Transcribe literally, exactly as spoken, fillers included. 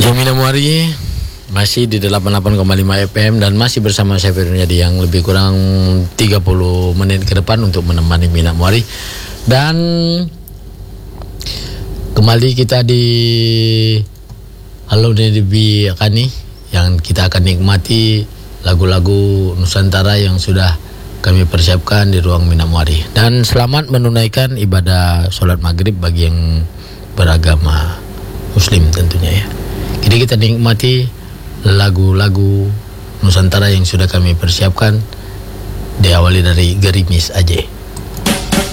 Radio Minamwari masih di delapan puluh delapan koma lima F M dan masih bersama saya Firnuryadi yang lebih kurang tiga puluh menit ke depan untuk menemani Minamwari. Dan kembali kita di Halo Debi Akani yang kita akan nikmati lagu-lagu Nusantara yang sudah kami persiapkan di ruang Minamwari. Dan selamat menunaikan ibadah sholat maghrib bagi yang beragama Muslim tentunya ya. Jadi kita nikmati lagu-lagu Nusantara yang sudah kami persiapkan, diawali dari Gerimis Aceh.